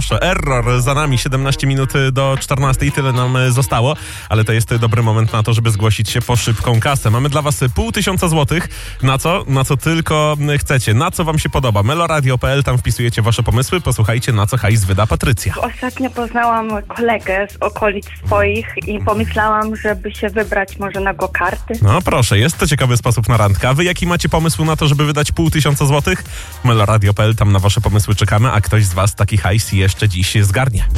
proszę. Error za nami, 17 minut do 14, tyle nam zostało, ale to jest dobry moment na to, żeby zgłosić się po szybką kasę. Mamy dla was 500 złotych. Na co? Na co tylko chcecie. Na co wam się podoba? Meloradio.pl, tam wpisujecie wasze pomysły. Posłuchajcie, na co hajs wyda Patrycja. Ostatnio poznałam kolegę z okolic swoich i pomyślałam, żeby się wybrać może na go-karty. No proszę, jest to ciekawy sposób na randkę. A wy jaki macie pomysł na to, żeby wydać 500 złotych? Meloradio.pl, tam na wasze pomysły czekamy, a ktoś z was taki hajs jeszcze dziś zgarnie.